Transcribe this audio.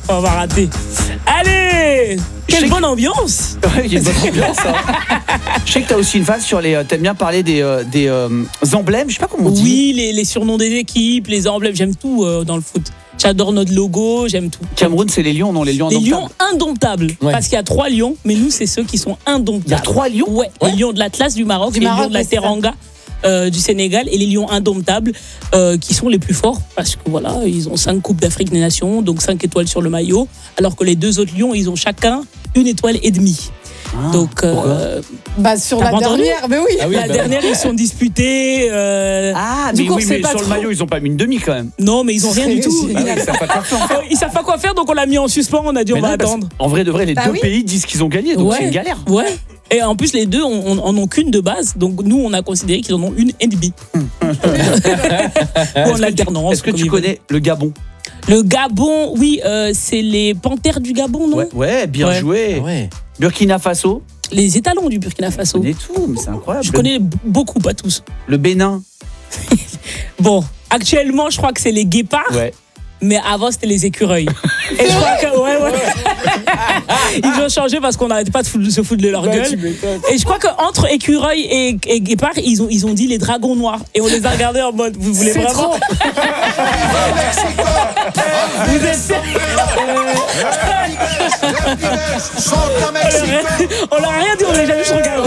On va rater. Allez, quelle bonne ambiance. Ouais, il y a une bonne ambiance. Je sais que tu as aussi une phase sur les. T'aimes bien parler des emblèmes, je sais pas comment on dit. Oui, les surnoms des équipes, les emblèmes, j'aime tout dans le foot. J'adore notre logo, j'aime tout. Cameroun, c'est les lions, non? Les lions indomptables. Les lions indomptables. Ouais. Parce qu'il y a 3 lions, mais nous, c'est ceux qui sont indomptables. Il y a 3 lions? Ouais, les lions de l'Atlas du Maroc, les lions de la Teranga du Sénégal et les lions indomptables qui sont les plus forts parce que voilà, ils ont 5 Coupes d'Afrique des Nations, donc 5 étoiles sur le maillot, alors que les 2 autres lions, ils ont chacun 1 étoile et demie. Donc, sur la dernière, mais oui. La dernière, ils sont disputés. Mais coup, oui, mais sur le maillot, ils ont pas mis une demi quand même. Non, mais ils ont rien du tout. Ils savent pas quoi faire, donc on l'a mis en suspens. On a dit on va attendre. En vrai de vrai, les deux pays disent qu'ils ont gagné, donc c'est une galère. Ouais. Et en plus, les deux en ont qu'une de base, donc nous, on a considéré qu'ils en ont 1 et demie. Ou en alternance. Est-ce que tu connais le Gabon? Le Gabon, oui, c'est les Panthères du Gabon, non? Ouais, bien joué. Ouais. Burkina Faso? Les étalons du Burkina Faso. Je connais tout, mais c'est incroyable. Je connais beaucoup, pas tous. Le Bénin? Bon, actuellement, je crois que c'est les guépards. Ouais. Mais avant, c'était les écureuils. Et je crois que, ils ont changé parce qu'on n'arrêtait pas de se foutre de leur gueule. Et je crois qu'entre écureuils et guépards, ils ont dit les dragons noirs. Et on les a regardés en mode, vous voulez vraiment? Vous êtes on leur a rien dit, on les a juste regardé.